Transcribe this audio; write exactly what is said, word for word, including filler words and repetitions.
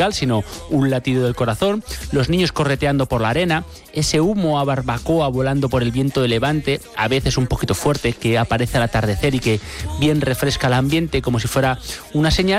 musical, sino un latido del corazón, los niños correteando por la arena, ese humo a barbacoa volando por el viento de levante, a veces un poquito fuerte, que aparece al atardecer y que bien refresca el ambiente como si fuera una señal,